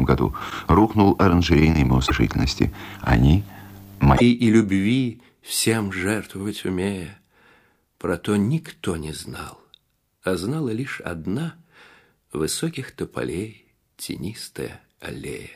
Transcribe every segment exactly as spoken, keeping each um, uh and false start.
году рухнул оранжерейный мост решительности. Они... И, и любви всем жертвовать умея, про то никто не знал, а знала лишь одна высоких тополей тенистая аллея.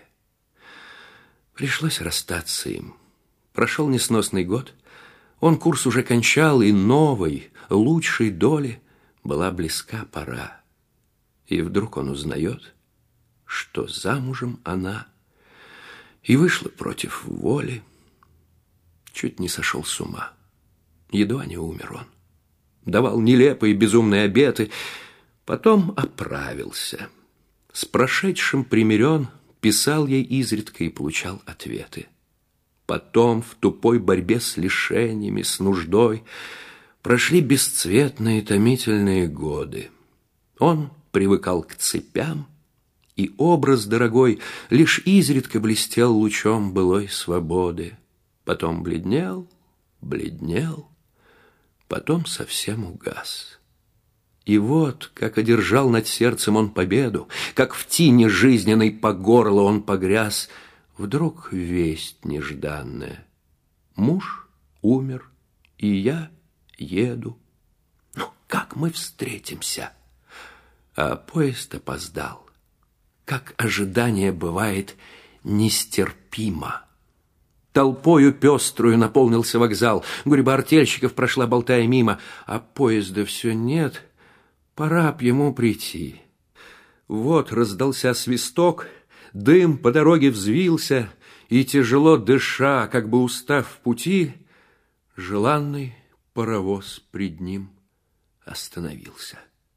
Пришлось расстаться им. Прошел несносный год, он курс уже кончал, и новой, лучшей доли была близка пора. И вдруг он узнает, что замужем она, и вышла против воли. Чуть не сошел с ума, едва не умер он. Давал нелепые безумные обеты, потом оправился. С прошедшим примирен, писал ей изредка и получал ответы. Потом в тупой борьбе с лишениями, с нуждой прошли бесцветные томительные годы. Он привыкал к цепям, и образ дорогой лишь изредка блестел лучом былой свободы. Потом бледнел, бледнел, потом совсем угас. И вот, как одержал над сердцем он победу, как в тине жизненной по горло он погряз, вдруг весть нежданная. Муж умер, и я еду. Ну, как мы встретимся? А поезд опоздал. Как ожидание бывает нестерпимо. Толпою пеструю наполнился вокзал, гурьба артельщиков прошла, болтая мимо, а поезда все нет, пора б ему прийти. Вот раздался свисток, дым по дороге взвился, и, тяжело дыша, как бы устав в пути, желанный паровоз пред ним остановился.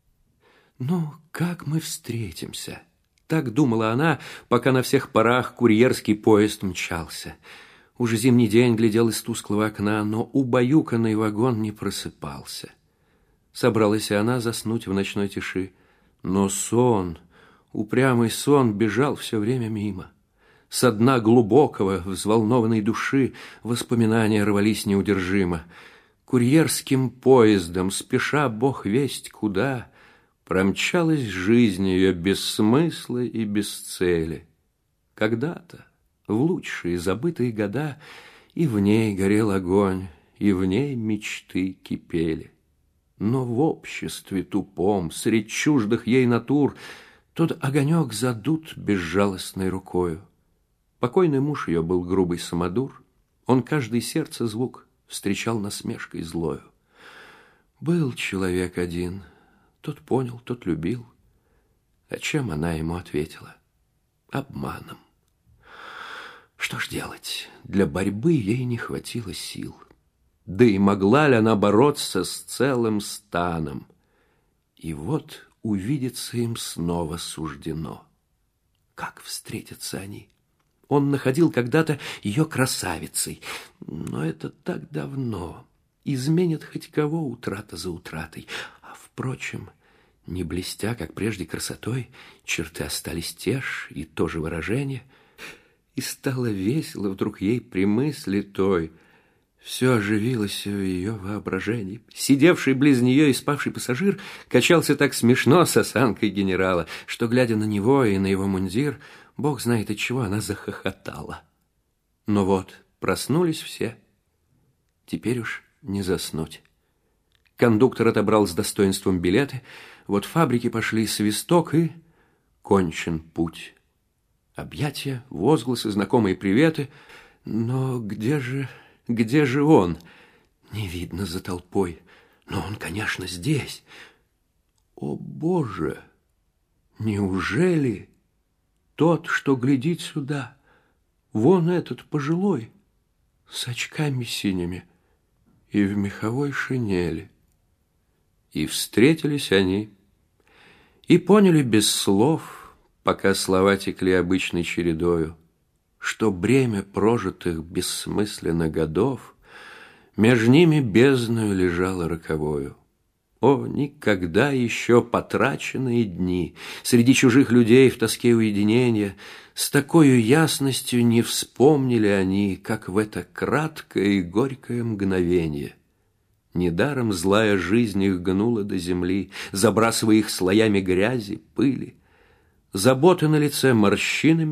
Ну, как мы встретимся? Так думала она, пока на всех парах курьерский поезд мчался. Уже зимний день глядел из тусклого окна, но убаюканный вагон не просыпался. Собралась и она заснуть в ночной тиши, но сон, упрямый сон, бежал все время мимо. Со дна глубокого, взволнованной души воспоминания рвались неудержимо. Курьерским поездом, спеша бог весть куда, промчалась жизнь ее без смысла и без цели. Когда-то, в лучшие забытые года, и в ней горел огонь, и в ней мечты кипели. Но в обществе тупом, средь чуждых ей натур, тот огонек задут безжалостной рукою. Покойный муж ее был грубый самодур, он каждый сердце звук встречал насмешкой злою. Был человек один, тот понял, тот любил. А чем она ему ответила? Обманом. Что ж делать? Для борьбы ей не хватило сил. Да и могла ли она бороться с целым станом? И вот увидеться им снова суждено. Как встретятся они? Он находил когда-то ее красавицей, но это так давно. Изменит хоть кого утрата за утратой. А впрочем, не блестя, как прежде, красотой, черты остались те ж и то же выражение. И стало весело вдруг ей при мысли той. Все оживилось в ее воображении. Сидевший близ нее и спавший пассажир качался так смешно с осанкой генерала, что, глядя на него и на его мундир, бог знает от чего, она захохотала. Но вот проснулись все. Теперь уж не заснуть. Кондуктор отобрал с достоинством билеты, вот фабрики пошли, свисток, и кончен путь. Объятия, возгласы, знакомые приветы. Но где же, где же он? Не видно за толпой. Но он, конечно, здесь. О, Боже! Неужели тот, что глядит сюда, вон этот пожилой, с очками синими и в меховой шинели? И встретились они, и поняли без слов, пока слова текли обычной чередою, что бремя прожитых бессмысленно годов меж ними бездною лежало роковою. О, никогда еще потраченные дни среди чужих людей в тоске уединения с такой ясностью не вспомнили они, как в это краткое и горькое мгновение. Недаром злая жизнь их гнула до земли, забрасывая их слоями грязи, пыли. Заботы на лице морщинами